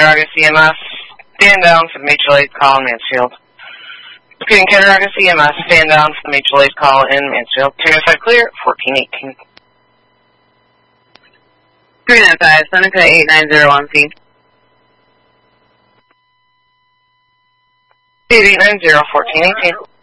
Cattaraugus EMS, stand down for the mutual aid call in Mansfield. Repeating Cattaraugus EMS, stand down for the mutual aid call in Mansfield. 295 clear, 1418. 395, Seneca 8901C. 8890, 1418.